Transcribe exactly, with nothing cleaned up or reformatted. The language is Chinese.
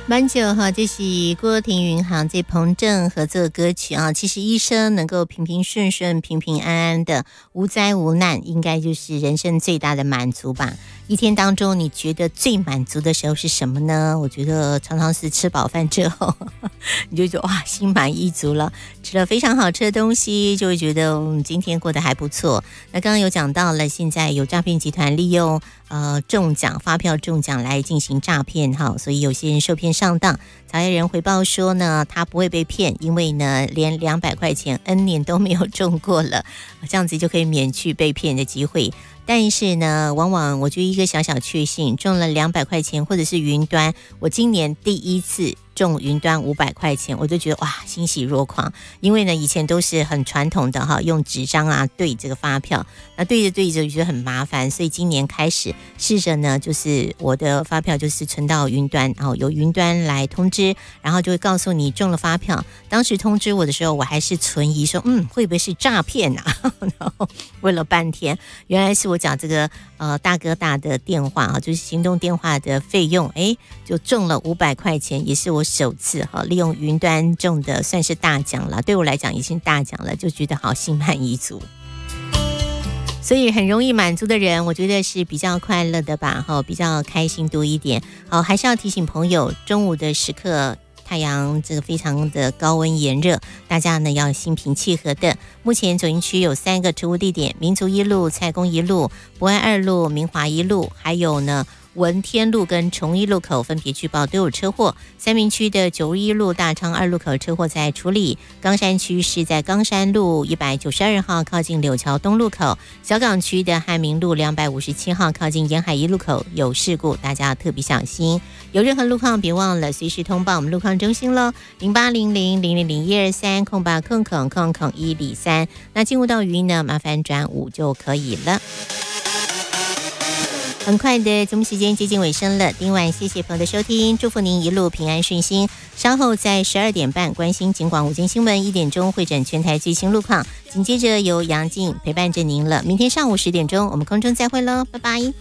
蛮久哈，这是郭庭云航这彭正合作歌曲啊。其实一生能够平平顺顺、平平安安的、无灾无难，应该就是人生最大的满足吧。一天当中，你觉得最满足的时候是什么呢？我觉得常常是吃饱饭之后，你就觉得哇，心满意足了，吃了非常好吃的东西，就会觉得嗯，今天过得还不错。那刚刚有讲到了，现在有诈骗集团利用呃中奖发票中奖来进行诈骗哈，所以有些人受骗上当。查业人回报说呢，他不会被骗，因为呢连两百块钱 N 年都没有中过了，这样子就可以免去被骗的机会。但是呢，往往我觉得一个小小确幸，中了两百块钱或者是云端，我今年第一次中云端五百块钱，我就觉得哇，欣喜若狂。因为呢，以前都是很传统的哈，用纸张啊对这个发票，那对着对着就觉得很麻烦，所以今年开始试着呢，就是我的发票就是存到云端，然后由云端来通知，然后就会告诉你中了发票。当时通知我的时候，我还是存疑说，嗯，会不会是诈骗啊？然后问了半天，原来是我讲这个呃大哥大的电话啊，就是行动电话的费用，哎，就中了五百块钱，也是我首次哈利用云端中的，算是大奖了。对我来讲已经大奖了，就觉得好心满意足。所以很容易满足的人，我觉得是比较快乐的吧，哈，比较开心多一点。好，还是要提醒朋友，中午的时刻太阳这个非常的高温炎热，大家呢要心平气和的。目前左营区有三个除污地点：民族一路、蔡公一路、博爱二路、明华一路，还有呢文天路跟崇义路口分别据报都有车祸。三民区的九一路、大昌二路口车祸在处理。冈山区是在冈山路一百九十二号靠近柳桥东路口。小港区的汉民路两百五十七号靠近沿海一路口有事故，大家特别小心。有任何路况别忘了随时通报我们路况中心咯，零八零零零零零一二三空八空空空空一里三。那进入到语音呢，麻烦转五就可以了。很快的节目时间接近尾声了，今晚谢谢朋友的收听，祝福您一路平安顺心。稍后在十二点半关心警广午间新闻，一点钟会诊全台最新路况，紧接着由杨静陪伴着您了。明天上午十点钟我们空中再会咯，拜拜。